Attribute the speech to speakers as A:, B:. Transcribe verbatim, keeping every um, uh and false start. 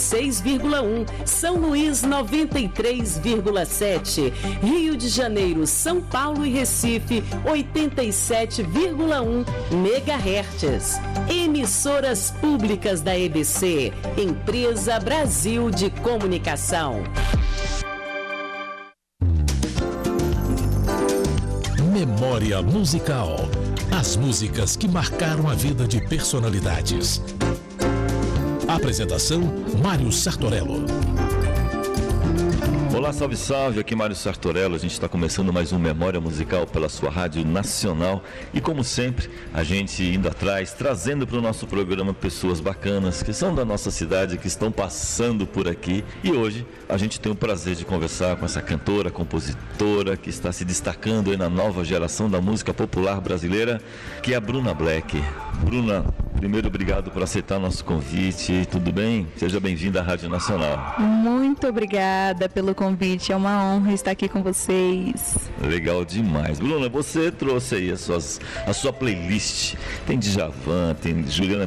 A: seis vírgula um, São Luís noventa e três vírgula sete, Rio de Janeiro, São Paulo e Recife oitenta e sete vírgula um megahertz. Emissoras públicas da E B C, Empresa Brasil de Comunicação.
B: Memória musical. As músicas que marcaram a vida de personalidades. Apresentação: Mário Sartorello.
C: Olá, salve, salve, aqui Mário Sartorello. A gente está começando mais um Memória Musical pela sua Rádio Nacional. E como sempre, a gente indo atrás, trazendo para o nosso programa pessoas bacanas que são da nossa cidade, que estão passando por aqui. E hoje a gente tem o prazer de conversar com essa cantora, compositora, que está se destacando aí na nova geração da música popular brasileira, que é a Bruna Black. Bruna, primeiro, obrigado por aceitar nosso convite. Tudo bem? Seja bem-vinda à Rádio Nacional.
D: Muito obrigada pelo convite. É uma honra estar aqui com vocês.
C: Legal demais. Bruna, você trouxe aí as suas, a sua playlist. Tem Djavan, tem Juliana